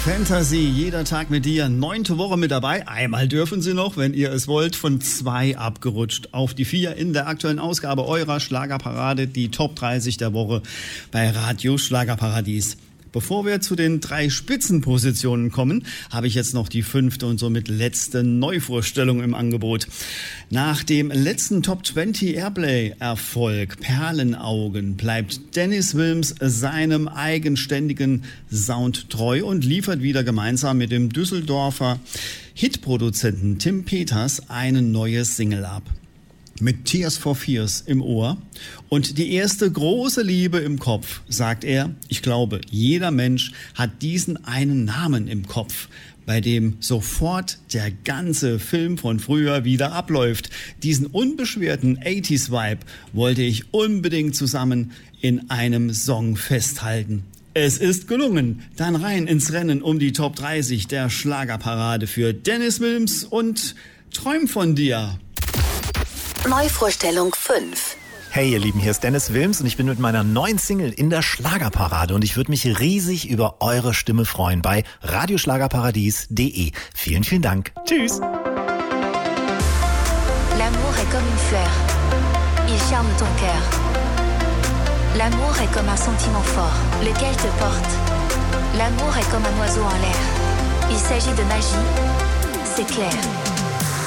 Fantasy, jeder Tag mit dir, 9. Woche mit dabei. Einmal dürfen Sie noch, wenn ihr es wollt, von 2 abgerutscht auf die 4 in der aktuellen Ausgabe eurer Schlagerparade, die Top 30 der Woche bei Radio Schlagerparadies. Bevor wir zu den 3 Spitzenpositionen kommen, habe ich jetzt noch die 5. und somit letzte Neuvorstellung im Angebot. Nach dem letzten Top 20 Airplay-Erfolg Perlenaugen bleibt Dennis Wilms seinem eigenständigen Sound treu und liefert wieder gemeinsam mit dem Düsseldorfer Hitproduzenten Tim Peters eine neue Single ab. Mit Tears for Fears im Ohr und die erste große Liebe im Kopf, sagt er, ich glaube, jeder Mensch hat diesen einen Namen im Kopf, bei dem sofort der ganze Film von früher wieder abläuft. Diesen unbeschwerten 80s-Vibe wollte ich unbedingt zusammen in einem Song festhalten. Es ist gelungen. Dann rein ins Rennen um die Top 30 der Schlagerparade für Dennis Wilms und Träum von dir. Neuvorstellung 5. Hey ihr Lieben, hier ist Dennis Wilms und ich bin mit meiner neuen Single in der Schlagerparade und ich würde mich riesig über eure Stimme freuen bei radioschlagerparadies.de. Vielen, vielen Dank. Tschüss. L'amour est comme une fleur. Il charme ton cœur. L'amour est comme un sentiment fort, lequel te porte. L'amour est comme un oiseau en l'air. Il s'agit de magie, c'est clair.